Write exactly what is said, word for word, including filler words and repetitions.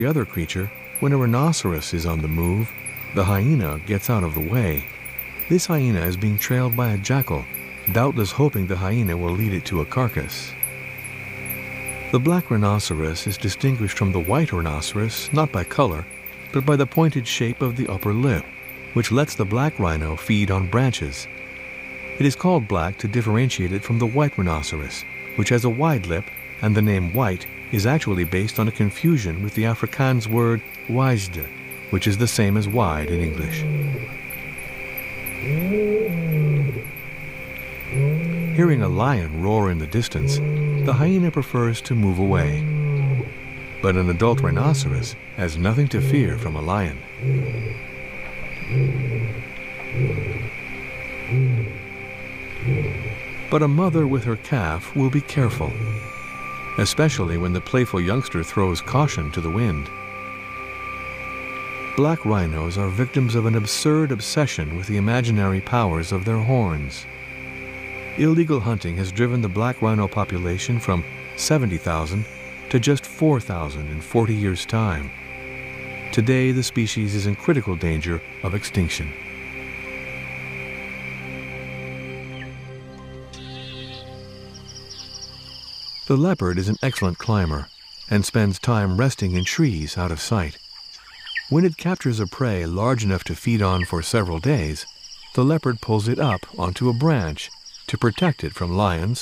The other creature, when a rhinoceros is on the move, the hyena gets out of the way. This hyena is being trailed by a jackal, doubtless hoping the hyena will lead it to a carcass. The black rhinoceros is distinguished from the white rhinoceros not by color, but by the pointed shape of the upper lip, which lets the black rhino feed on branches. It is called black to differentiate it from the white rhinoceros, which has a wide lip, and the name white is actually based on a confusion with the Afrikaans word wijde, which is the same as wide in English. Hearing a lion roar in the distance, the hyena prefers to move away. But an adult rhinoceros has nothing to fear from a lion. But a mother with her calf will be careful, especially when the playful youngster throws caution to the wind. Black rhinos are victims of an absurd obsession with the imaginary powers of their horns. Illegal hunting has driven the black rhino population from seventy thousand to just four thousand in forty years' time. Today, the species is in critical danger of extinction. The leopard is an excellent climber and spends time resting in trees out of sight. When it captures a prey large enough to feed on for several days, the leopard pulls it up onto a branch to protect it from lions